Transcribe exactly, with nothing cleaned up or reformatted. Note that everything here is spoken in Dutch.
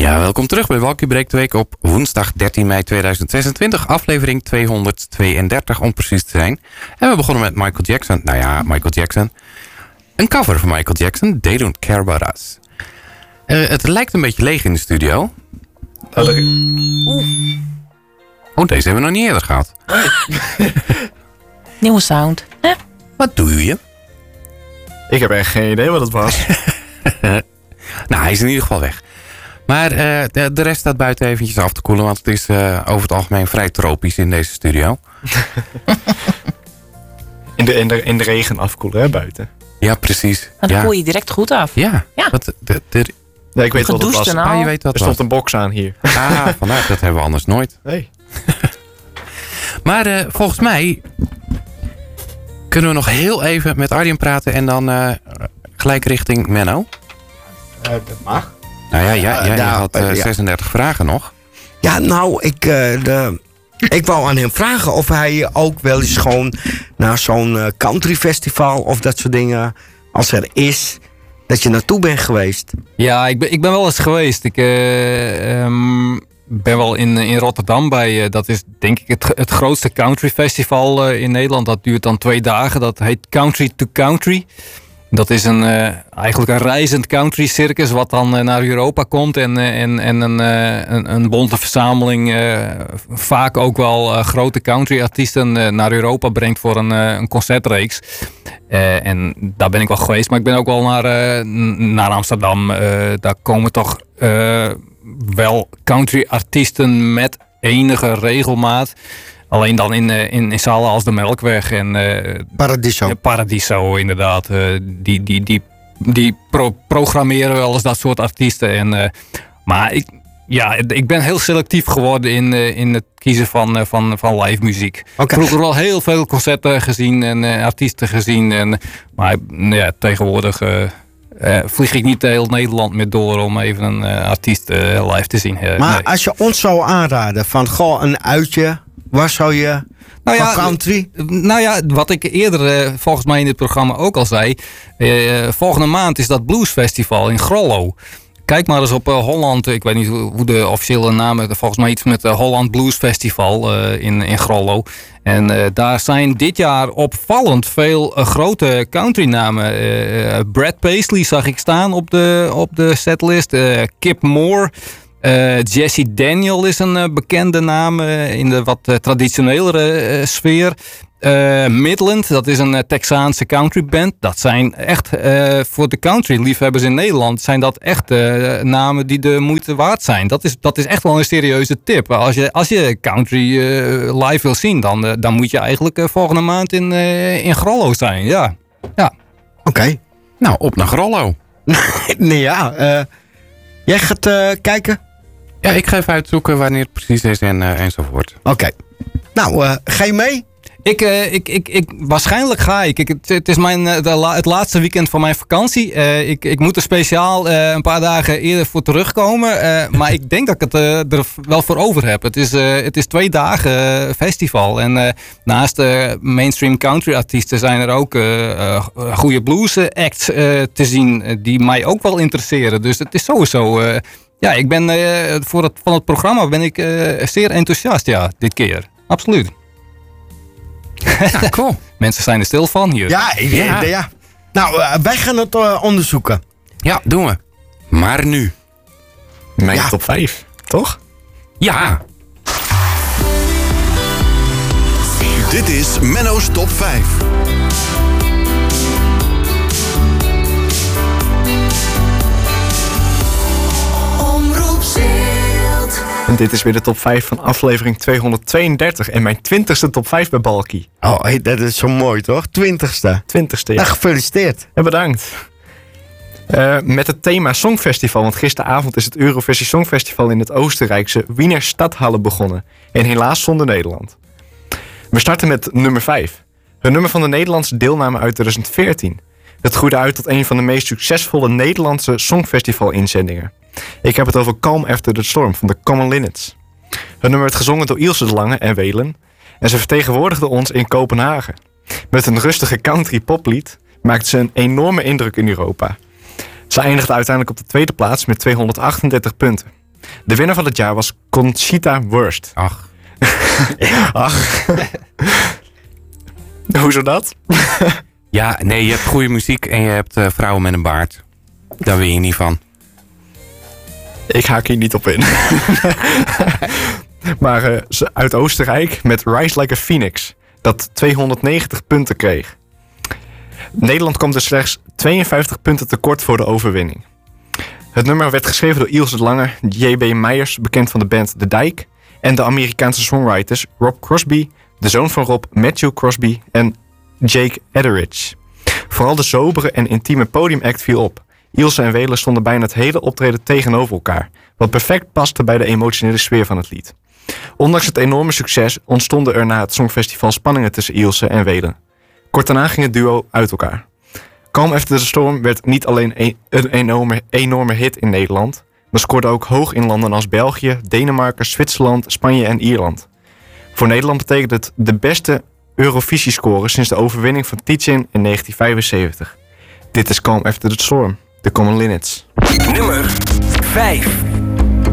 Ja, welkom terug bij Walkie Break de Week op woensdag dertien mei tweeduizend zesentwintig. Aflevering tweehonderdtweeëndertig om precies te zijn. En we begonnen met Michael Jackson. Nou ja, Michael Jackson. Een cover van Michael Jackson. They Don't Care About Us. Uh, het lijkt een beetje leeg in de studio. Oh, er... oh deze hebben we nog niet eerder gehad. Nieuwe sound. Huh? Wat doe je? Ik heb echt geen idee wat het was. Nou, hij is in ieder geval weg. Maar uh, de, de rest staat buiten eventjes af te koelen. Want het is uh, over het algemeen vrij tropisch in deze studio. in, de, in, de, in de regen afkoelen, hè, buiten. Ja, precies. Dan ja. koel je direct goed af. Ja. ja. Wat, de, de, ja ik weet wat het was. Ah, je weet wat er stond een box aan hier. Ah, vandaar. Dat hebben we anders nooit. Nee. Maar uh, volgens mij kunnen we nog heel even met Arjen praten. En dan uh, gelijk richting Menno. Uh, dat mag. Nou ja, jij, jij uh, had uh, uh, ja. zesendertig vragen nog. Ja, nou, ik, uh, de, ik wou aan hem vragen of hij ook wel eens gewoon naar zo'n uh, country festival of dat soort dingen, als er is, dat je naartoe bent geweest. Ja, ik ben, ik ben wel eens geweest. Ik uh, um, ben wel in, in Rotterdam bij, uh, dat is denk ik het, het grootste country festival uh, in Nederland. Dat duurt dan twee dagen. Dat heet Country to Country. Dat is een, uh, eigenlijk een reizend country circus wat dan uh, naar Europa komt. En, uh, en, en een, uh, een, een bonte verzameling, uh, vaak ook wel uh, grote country artiesten uh, naar Europa brengt voor een, uh, een concertreeks. Uh, en daar ben ik wel geweest. Maar ik ben ook wel naar, uh, naar Amsterdam. Uh, daar komen toch uh, wel country artiesten met enige regelmaat. Alleen dan in, in, in zalen als de Melkweg en uh, Paradiso. Paradiso, inderdaad. Uh, die die, die, die pro- programmeren wel eens dat soort artiesten. En, uh, maar ik, ja, ik ben heel selectief geworden in, uh, in het kiezen van, uh, van, van live muziek. Okay. Vroeger wel heel veel concerten gezien en uh, artiesten gezien. En, maar ja, tegenwoordig uh, uh, vlieg ik niet heel Nederland meer door om even een uh, artiest uh, live te zien. Uh, Maar nee. als je ons zou aanraden van goh, een uitje, waar zou je nou ja, van country? Nou ja, wat ik eerder uh, volgens mij in dit programma ook al zei. Uh, volgende maand is dat bluesfestival in Grollo. Kijk maar eens op uh, Holland. Ik weet niet hoe de officiële naam is. Volgens mij iets met uh, Holland Blues Festival uh, in, in Grollo. En uh, daar zijn dit jaar opvallend veel uh, grote country namen. Uh, Brad Paisley zag ik staan op de, op de setlist. Uh, Kip Moore. Uh, Jesse Daniel is een uh, bekende naam uh, in de wat uh, traditionelere uh, sfeer. Uh, Midland, dat is een uh, Texaanse country band. Dat zijn echt, uh, voor de country liefhebbers in Nederland, zijn dat echt uh, namen die de moeite waard zijn. Dat is, dat is echt wel een serieuze tip. Als je, als je country uh, live wil zien, dan, uh, dan moet je eigenlijk uh, volgende maand in, uh, in Grollo zijn. Ja. ja. Oké. Okay. Nou, op naar Grollo. nee, ja. Uh, jij gaat uh, kijken? Ja, ik ga even uitzoeken wanneer het precies is en, uh, enzovoort. Oké. Okay. Nou, uh, ga je mee? Ik, uh, ik, ik, ik, waarschijnlijk ga ik. ik het, het is mijn, de la, het laatste weekend van mijn vakantie. Uh, ik, ik moet er speciaal uh, een paar dagen eerder voor terugkomen. Uh, maar ik denk dat ik het uh, er wel voor over heb. Het is, uh, het is twee dagen uh, festival. En uh, naast de uh, mainstream country artiesten zijn er ook uh, uh, goede blues acts uh, te zien. Uh, die mij ook wel interesseren. Dus het is sowieso... Uh, ja, ik ben uh, voor het, van het programma ben ik uh, zeer enthousiast. Ja, dit keer. Absoluut. Ja, cool. Mensen zijn er stil van hier. Ja, ja. ja. ja. Nou, uh, wij gaan het uh, onderzoeken. Ja, doen we. Maar nu. Mijn ja. top vijf, toch? Ja. Dit is Menno's top vijf. En dit is weer de top vijf van aflevering tweehonderdtweeëndertig. En mijn twintigste top vijf bij Balkie. Oh, hey, dat is zo mooi, toch? Twintigste. Twintigste, ja. Nou, gefeliciteerd. En bedankt. Uh, met het thema Songfestival. Want gisteravond is het Eurovisie Songfestival in het Oostenrijkse Wiener Stadthalle begonnen. En helaas zonder Nederland. We starten met nummer vijf. Een nummer van de Nederlandse deelname uit twintig veertien. Het groeide uit tot een van de meest succesvolle Nederlandse Songfestival-inzendingen. Ik heb het over Calm After the Storm van de Common Linnets. Het nummer werd gezongen door Ilse de Lange en Welen. En ze vertegenwoordigde ons in Kopenhagen. Met een rustige country poplied maakte ze een enorme indruk in Europa. Ze eindigde uiteindelijk op de tweede plaats met tweehonderdachtendertig punten. De winnaar van het jaar was Conchita Wurst. Ach, Ach. Hoezo dat? ja, nee, je hebt goede muziek en je hebt uh, vrouwen met een baard. Daar win je niet van. Ik haak hier niet op in. Maar uh, ze uit Oostenrijk met Rise Like a Phoenix. Dat tweehonderdnegentig punten kreeg. Nederland komt er slechts tweeënvijftig punten tekort voor de overwinning. Het nummer werd geschreven door Ilse de Lange, J B Meijers, bekend van de band De Dijk, en de Amerikaanse songwriters Rob Crosby, de zoon van Rob, Matthew Crosby en Jake Etheridge. Vooral de sobere en intieme podiumact viel op. Ilse en Welen stonden bijna het hele optreden tegenover elkaar, wat perfect paste bij de emotionele sfeer van het lied. Ondanks het enorme succes ontstonden er na het Songfestival spanningen tussen Ilse en Welen. Kort daarna ging het duo uit elkaar. Calm After the Storm werd niet alleen een, een enorme, enorme hit in Nederland, maar scoorde ook hoog in landen als België, Denemarken, Zwitserland, Spanje en Ierland. Voor Nederland betekent het de beste Eurovisie-score sinds de overwinning van Tietjen in negentien vijfenzeventig. Dit is Calm After the Storm, de Common Linnets. Nummer vijf.